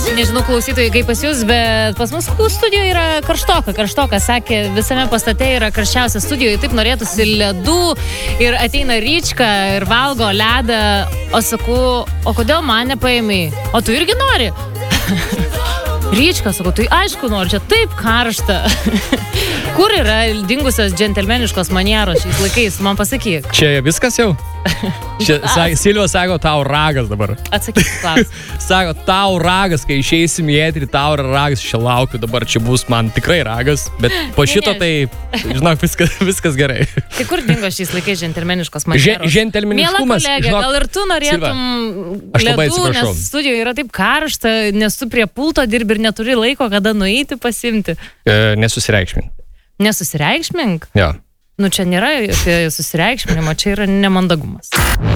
Nežinau, klausytojai, kaip pas jūs, bet pas mus studijoje yra karštoka, sakė, visame pastate yra karščiausia studijoje, taip norėtųsi ledų ir ateina Ryčka ir valgo ledą, o sakau, o kodėl man nepaėmė? O tu irgi nori? Ryčka, sakau, tai aišku nori, čia taip karšta. Kur yra dingusios džentelmeniškos manieros šiais laikais, man pasakyk. Čia viskas jau? Silva sako, tau ragas dabar. Atsakyk klausimą. Sako, tau ragas, kai išeisim į eterį, tau ragas, čia laukiu, dabar čia bus man tikrai ragas, bet po šito tai, žinok, viskas gerai. Tai kur dingo šiais laikais džentelmeniškos manieros? Džentelmeniškumas. Miela kolegė, gal ir tu norėtum ledų, nes studijoje yra taip karšta, nes tu prie pulto dirbi ir neturi laiko, kada nueiti pasimti. Nesusireikšmink. Nesusireikšmink? Jo. Nu, čia nėra apie susireikšminimą, čia yra nemandagumas.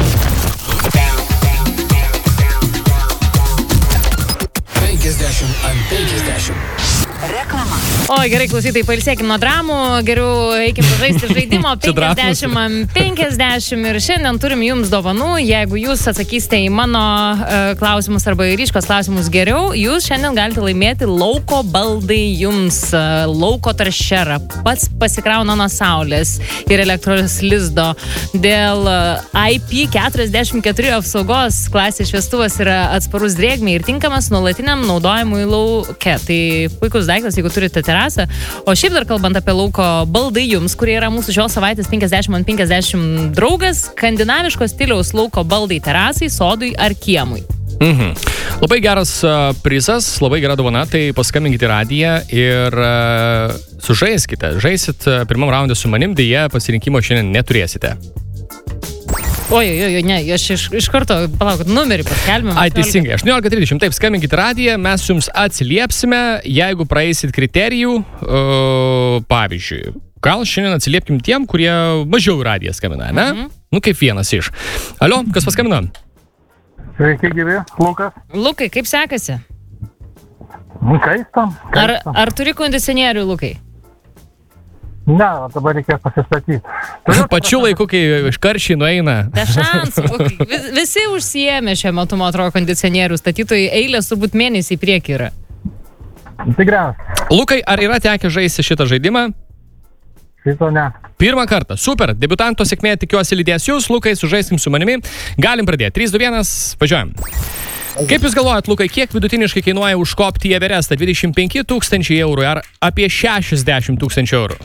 Reklama. O, gerai, klausytai, pailsėkim nuo dramų, geriau eikim pažaisti žaidimo 50/50 ir šiandien turim jums dovanų, jeigu jūs atsakysite į mano klausimus arba į Ryčkos klausimus geriau, jūs šiandien galite laimėti lauko baldai jums, lauko taršerą, pats pasikrauna nuo saulės ir elektros lizdo. Dėl IP44 apsaugos klasės šviestuvas yra atsparus drėgmei ir tinkamas nuolatiniam naudojimui lauke. Tai puikus daiktas, jeigu turite terasą. O šiaip dar kalbant apie lauko baldai jums, kurie yra mūsų šios savaitės 50/50 draugas, skandinaviško stiliaus lauko baldai terasai, sodui ar kiemui. Labai geras prizas, labai gera dovana, tai paskambinkite į radiją ir sužaiskite. Žaisit pirmam raunde su manim, dėja pasirinkimo šiandien neturėsite. Oi, ne, aš iš karto, palaukit, numerį paskelbėm. Ai, teisingai, 18:30, taip, skambinkite radiją, mes jums atsiliepsime, jeigu praeisit kriterijų, pavyzdžiui, gal šiandien atsiliepkim tiem, kurie mažiau į radiją skambina, ne? Nu, kaip vienas iš. Alio, kas paskambino? Sveiki, gyvi, Lukas. Lukai, kaip sekasi? Kaistam. Ar turi kondicionierių, Lukai? Ne, dabar reikės pasistatyti. Pačiu laiku, kai karščiai nueina. Be šansų. Visi užsiėmė šiuo metu, man atrodo, kondicionierių statytojai, eilės turbūt mėnesį į priekį yra. Tikriausiai. Lukai, ar yra tekę žaisti šitą žaidimą? Šito ne. Pirmą kartą. Super. Debiutanto sėkmė tikiuosi lydės jūs. Lukai, sužaiskim su manimi. Galim pradėti. 3, 2, 1, važiuojam. Kaip jūs galvojat, Lukai, kiek vidutiniškai kainuoja užkopti į Everestą? 25 000 eurų ar apie 60 000 eurų?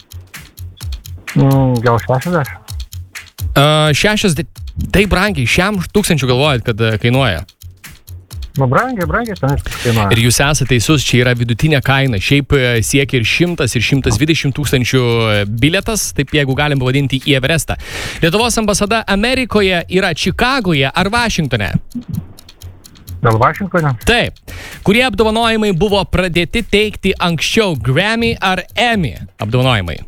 Gal 60? 60. Tai brangiai, 1000 galvojat, kad kainuoja? Nu, brangiai, ten kainuoja. Ir jūs esate teisus, čia yra vidutinė kaina. Šiaip siekia ir 100 ir 120 000 bilietas, taip jeigu galim pavadinti, į Everestą. Lietuvos ambasada Amerikoje yra Čikagoje ar Vašingtone? Gal Vašingtone? Taip. Kurie apdovanojimai buvo pradėti teikti anksčiau, Grammy ar Emmy apdovanojimai?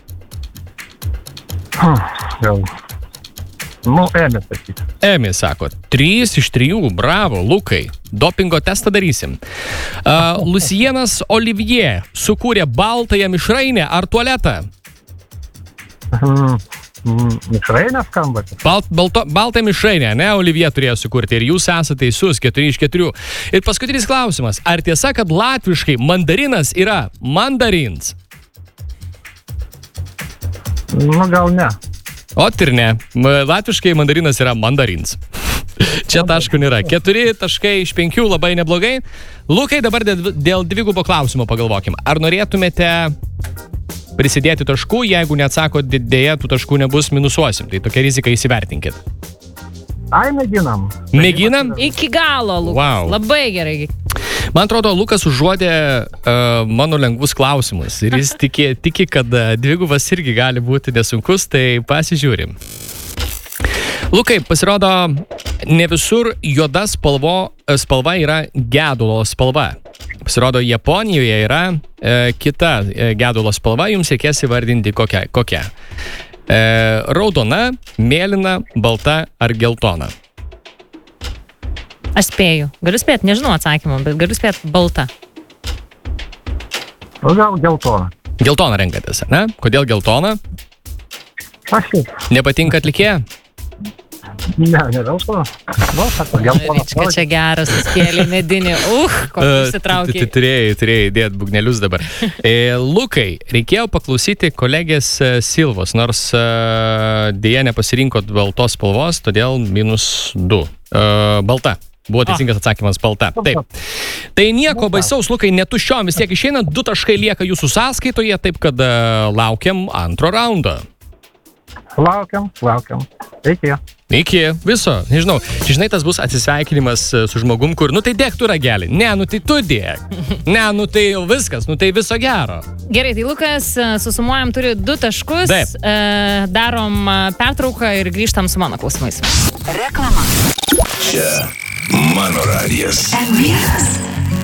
Gal. Nu, Emmy sakyti. Emmy, sako. 3 iš 3, bravo, Lukai. Dopingo testą darysim. Lucienas Olivier sukūrė baltąją mišrainę ar tualetą? Mišrainė skamba? Baltą mišrainę, ne, Olivier turėjo sukurti ir jūs esate teisus, 4 iš 4. Ir paskutinis klausimas. Ar tiesa, kad latviškai mandarinas yra mandarins? Nu, gal ne. O ir ne. Latviškai mandarinas yra mandarins. Čia taškų nėra. 4 taškai iš 5, labai neblogai. Lukai, dabar dėl dvigubo klausimo pagalvokim. Ar norėtumėte prisidėti taškų, jeigu neatsako, dėja tų taškų nebus, minusuosim. Tai tokia rizika įsivertinkit. Ai, mėginam. Mėginam? Iki galo, Lukas. Wow. Labai gerai. Man atrodo, Lukas užuodė mano lengvus klausimus ir jis tiki, kad dvigubas irgi gali būti nesunkus, tai pasižiūrim. Lukai, pasirodo, ne visur juoda spalva yra gedulo spalva. Pasirodo, Japonijoje yra kita gedulo spalva, jums reikės įvardinti kokia. Raudona, mėlyna, balta ar geltona? Aš spėju. Galiu spėti, nežinau atsakymą, bet galiu spėti balta. O gal geltona. Geltona renkatės, ne? Kodėl geltona? Aš šiaip. Nepatinka atlikėja? Ne dėl to. Nu, sako, geltona. Rička čia geras, skėlė medinį. Kokį įsitraukė. Turėjai dėti bugnelius dabar. Lukai, reikėjo paklausyti kolegės Silvos, nors dėja nepasirinkot baltos spalvos, todėl -2. Balta. Buvo teisingas atsakymas balta. Taip. Tai nieko baisaus, Lukai, netuščiom, vis tiek išeina, 2 taškai lieka jūsų sąskaitoje, taip kad laukiam antro raundo. Laukiam. Iki. Viso, nežinau. Žinai, tas bus atsisveikinimas su žmogum, kur, tai dėk tu ragelį. Ne, tai tu dėk. Ne, tai jau viskas, tai viso gero. Gerai, tai Lukas, susumuojam, turi 2 taškus. Taip. Darom pertrauką ir grįžtam su mano klausimais. Reklama. Čia Mano radijas.